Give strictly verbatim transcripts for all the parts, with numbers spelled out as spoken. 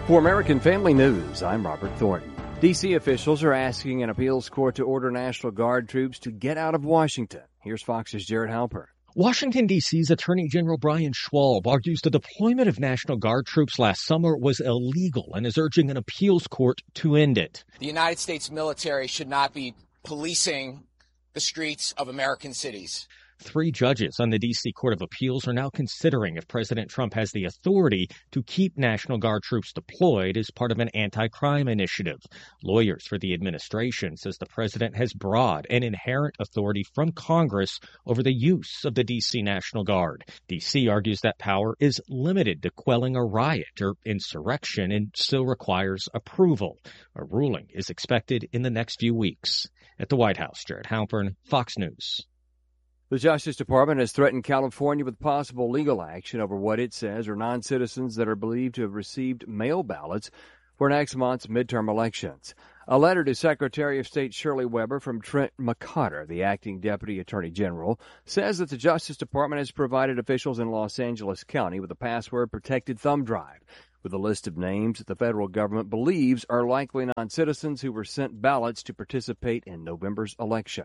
For American Family News, I'm Robert Thornton. D C officials are asking an appeals court to order National Guard troops to get out of Washington. Here's Fox's Jared Halpern. Washington, D C's Attorney General Brian Schwalb argues the deployment of National Guard troops last summer was illegal and is urging an appeals court to end it. The United States military should not be policing the streets of American cities. Three judges on the D C Court of Appeals are now considering if President Trump has the authority to keep National Guard troops deployed as part of an anti-crime initiative. Lawyers for the administration says the president has broad and inherent authority from Congress over the use of the D C National Guard. D C argues that power is limited to quelling a riot or insurrection and still requires approval. A ruling is expected in the next few weeks. At the White House, Jared Halpern, Fox News. The Justice Department has threatened California with possible legal action over what it says are non-citizens that are believed to have received mail ballots for next month's midterm elections. A letter to Secretary of State Shirley Weber from Trent McCotter, the acting Deputy Attorney General, says that the Justice Department has provided officials in Los Angeles County with a password-protected thumb drive with a list of names that the federal government believes are likely non-citizens who were sent ballots to participate in November's election.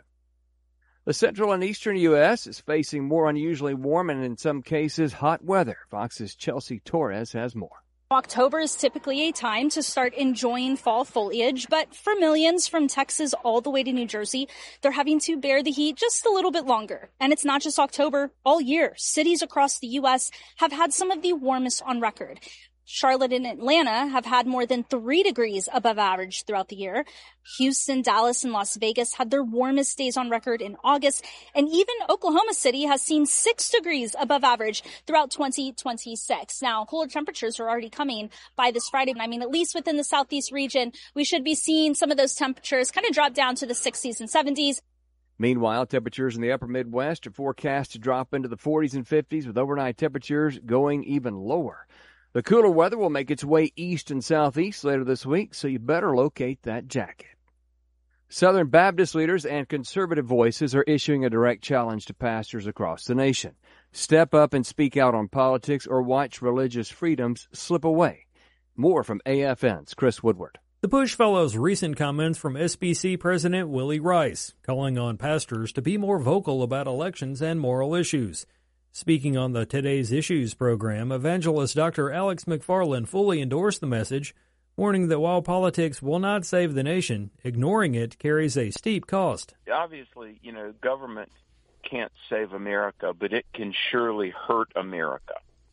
The central and eastern U S is facing more unusually warm and, in some cases, hot weather. Fox's Chelsea Torres has more. October is typically a time to start enjoying fall foliage, but for millions from Texas all the way to New Jersey, they're having to bear the heat just a little bit longer. And it's not just October. All year, cities across the U S have had some of the warmest on record. Charlotte and Atlanta have had more than three degrees above average throughout the year. Houston, Dallas, and Las Vegas had their warmest days on record in August. And even Oklahoma City has seen six degrees above average throughout twenty twenty-six. Now, cooler temperatures are already coming by this Friday. I mean, at least within the southeast region, we should be seeing some of those temperatures kind of drop down to the sixties and seventies. Meanwhile, temperatures in the upper Midwest are forecast to drop into the forties and fifties, with overnight temperatures going even lower. The cooler weather will make its way east and southeast later this week, so you better locate that jacket. Southern Baptist leaders and conservative voices are issuing a direct challenge to pastors across the nation. Step up and speak out on politics or watch religious freedoms slip away. More from A F N's Chris Woodward. The push follows recent comments from S B C President Willie Rice, calling on pastors to be more vocal about elections and moral issues. Speaking on the Today's Issues program, evangelist Doctor Alex McFarland fully endorsed the message, warning that while politics will not save the nation, ignoring it carries a steep cost. Obviously, you know, government can't save America, but it can surely hurt America.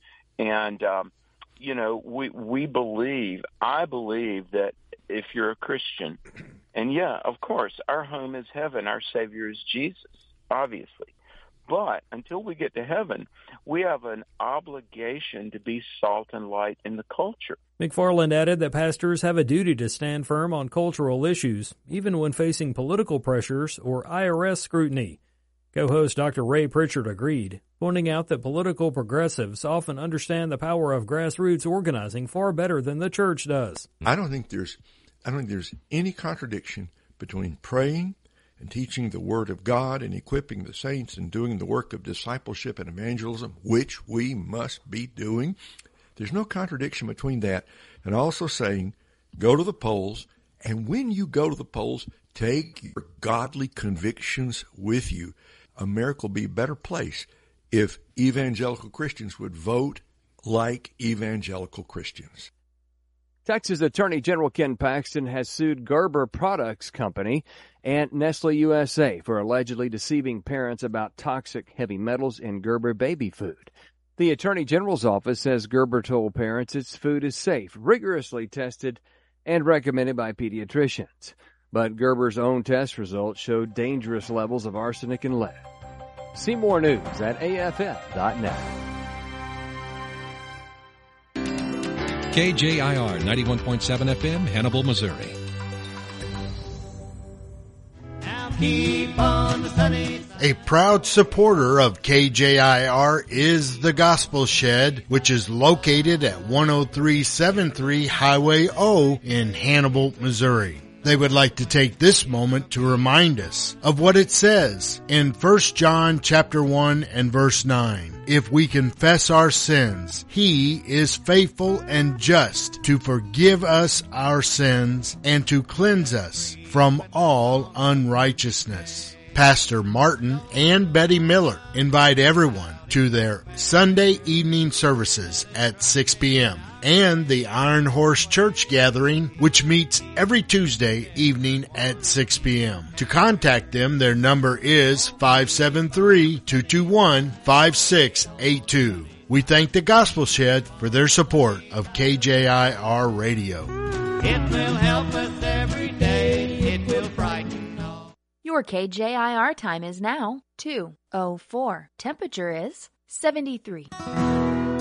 And, um, you know, we we believe, I believe that if you're a Christian, and yeah, of course, our home is heaven, our Savior is Jesus, obviously. But until we get to heaven, we have an obligation to be salt and light in the culture. McFarland added that pastors have a duty to stand firm on cultural issues, even when facing political pressures or I R S scrutiny. Co-host Doctor Ray Pritchard agreed, pointing out that political progressives often understand the power of grassroots organizing far better than the church does. I don't think there's, I don't think there's any contradiction between praying and teaching the Word of God and equipping the saints and doing the work of discipleship and evangelism, which we must be doing. There's no contradiction between that and also saying, go to the polls, and when you go to the polls, take your godly convictions with you. America will be a better place if evangelical Christians would vote like evangelical Christians. Texas Attorney General Ken Paxton has sued Gerber Products Company and Nestle U S A for allegedly deceiving parents about toxic heavy metals in Gerber baby food. The Attorney General's office says Gerber told parents its food is safe, rigorously tested, and recommended by pediatricians. But Gerber's own test results showed dangerous levels of arsenic and lead. See more news at A F N dot net. K J I R ninety-one point seven F M, Hannibal, Missouri. A proud supporter of K J I R is the Gospel Shed, which is located at one oh three seventy-three Highway O in Hannibal, Missouri. They would like to take this moment to remind us of what it says in First John chapter one and verse nine. If we confess our sins, He is faithful and just to forgive us our sins and to cleanse us from all unrighteousness. Pastor Martin and Betty Miller invite everyone to their Sunday evening services at six p.m. and the Iron Horse Church Gathering, which meets every Tuesday evening at six p.m. To contact them, their number is five seven three, two two one, five six eight two. We thank the Gospel Shed for their support of K J I R Radio. It will help us every day. It will brighten. Your K J I R time is now two oh four. Temperature is seventy-three.